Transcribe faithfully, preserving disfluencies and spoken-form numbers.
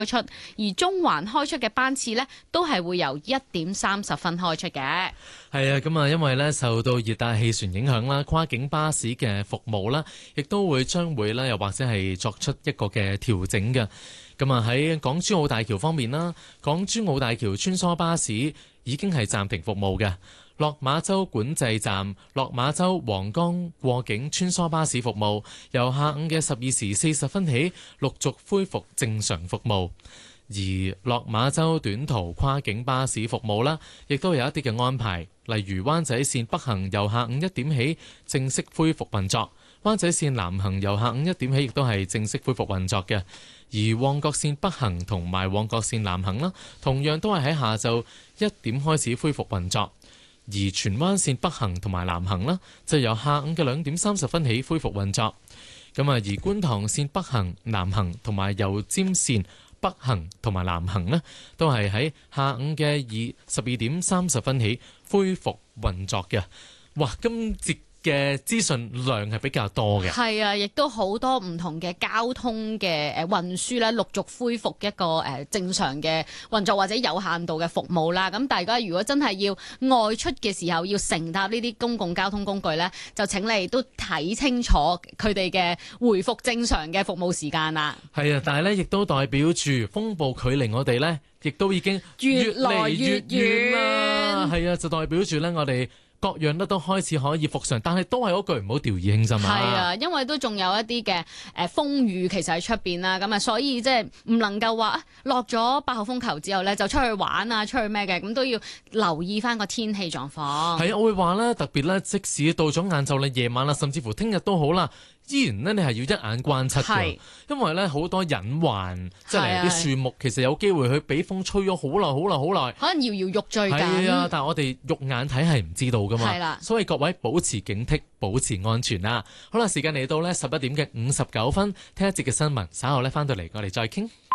出，而中環開出嘅班次呢，都係會由一點三十分開出嘅。 係啊，咁啊，因為呢受到熱帶氣旋影響啦，跨境巴士嘅服務啦，亦都會將會呢，又或者係作出一個嘅調整嘅。咁啊喺港珠澳大橋方面啦，港珠澳大橋穿梭巴士已經係暫停服務嘅。落馬洲管制站、落馬洲皇崗過境穿梭巴士服務，由下午嘅十二時四十分起陸續恢復正常服務。而落馬洲短途跨境巴士服務啦，亦都有一啲嘅安排，例如灣仔線北行由下午一點起正式恢復運作，灣仔線南行由下午一點起亦都係正式恢復運作嘅。而旺角線北行同埋旺角線南行啦，同樣都係喺下晝一點開始恢復運作。而荃灣線北行同埋南行啦，就由下午嘅兩點三十分起恢復運作。咁啊，而觀塘線北行、南行同埋油尖線北行同埋南行呢，都係喺下午嘅二十二點三十分起恢復運作嘅。哇！今節嘅資訊量係比較多嘅， 係啊，亦都好多唔同嘅交通嘅誒運輸咧，陸續恢復一個誒正常嘅運作或者有限度嘅服務啦。咁大家如果真係要外出嘅時候要乘搭呢啲公共交通工具呢，就請你都睇清楚佢哋嘅回復正常嘅服務時間啦。係啊，但係呢亦都代表住風暴距離我哋呢，亦都已經越嚟越遠啦。係啊，就代表住呢我哋各樣咧都開始可以復常，但係都係嗰句唔好掉以輕心啊！ 係啊，因為都仲有一啲嘅誒風雨其實喺出邊啦，咁啊，所以即係唔能夠話落咗八號風球之後咧就出去玩啊，出去咩嘅，咁都要留意翻個天氣狀況。係啊，我會話咧，特別咧，即使到咗晏晝啦、夜晚啦，甚至乎聽日都好啦，依然呢，你係要一眼關七嘅，因為咧好多隱患，即係啲樹木其實有機會去俾風吹咗好耐、好耐、好耐， 可能搖搖欲墜緊。 係啊，但係我哋肉眼睇係唔知道噶嘛。 係啦， 所以各位保持警惕，保持安全啦。好啦，時間嚟到呢十一點嘅五十九分，聽一節嘅新聞，稍後咧翻到嚟我哋再傾。